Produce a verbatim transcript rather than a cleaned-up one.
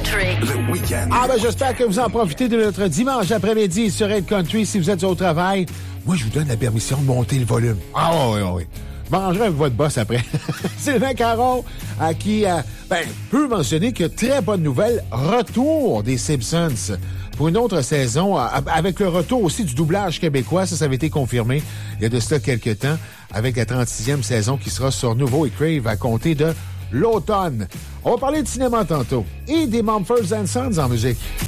Country. Le week-end. Ah ben j'espère que vous en profitez de notre dimanche après-midi sur Red Country si vous êtes au travail. Moi, je vous donne la permission de monter le volume. Ah oui, oui, oui. Je mangerai avec votre boss après. Sylvain Caron, à qui euh, ben, peut mentionner que très bonne nouvelle, retour des Simpsons pour une autre saison, euh, avec le retour aussi du doublage québécois. Ça, ça avait été confirmé il y a de cela quelques temps, avec la trente-sixième saison qui sera sur Nouveau et Crave à compter de l'automne. On va parler de cinéma tantôt et des Mumford and Sons en musique.